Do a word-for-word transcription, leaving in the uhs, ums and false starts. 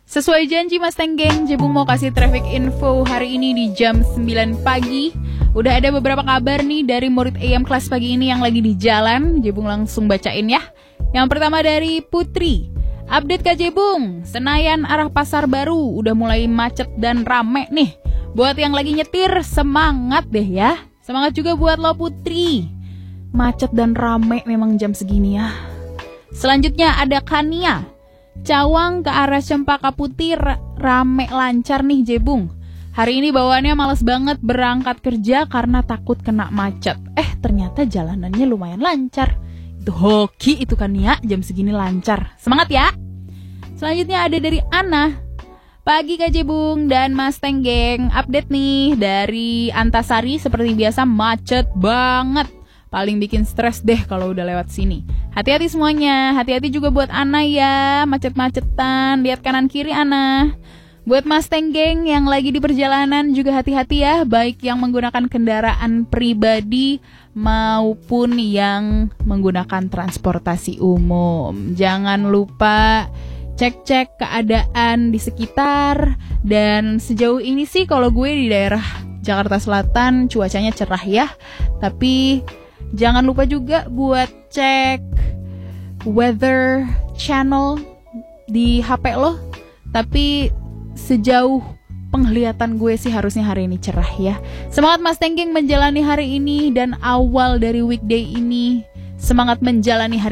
Sesuai janji Mas Tenggeng, Jebung mau kasih traffic info hari ini di jam sembilan pagi. Udah ada beberapa kabar nih dari murid A M kelas pagi ini yang lagi di jalan. Jebung langsung bacain ya. Yang pertama dari Putri. Update Kak Jebung, Senayan arah Pasar Baru udah mulai macet dan rame nih. Buat yang lagi nyetir, semangat deh ya. Semangat juga buat lo Putri. Macet dan rame memang jam segini ya. Selanjutnya ada Kania. Cawang ke arah Cempaka Putih rame lancar nih Jebung. Hari ini bawaannya males banget berangkat kerja karena takut kena macet. Eh ternyata jalanannya lumayan lancar. Itu hoki itu kan ya, jam segini lancar. Semangat ya. Selanjutnya ada dari Ana. Pagi Kak Jebung dan Mas Tenggeng. Update nih dari Antasari seperti biasa macet banget. Paling bikin stres deh kalau udah lewat sini. Hati-hati semuanya, hati-hati juga buat Ana ya, macet-macetan, lihat kanan kiri Ana. Buat Mas Tenggeng yang lagi di perjalanan juga hati-hati ya, baik yang menggunakan kendaraan pribadi maupun yang menggunakan transportasi umum. Jangan lupa cek-cek keadaan di sekitar, dan sejauh ini sih kalau gue di daerah Jakarta Selatan cuacanya cerah ya, tapi jangan lupa juga buat cek weather channel di H P lo. Tapi sejauh penglihatan gue sih harusnya hari ini cerah ya. Semangat Mas Tenggeng menjalani hari ini dan awal dari weekday ini. Semangat menjalani hari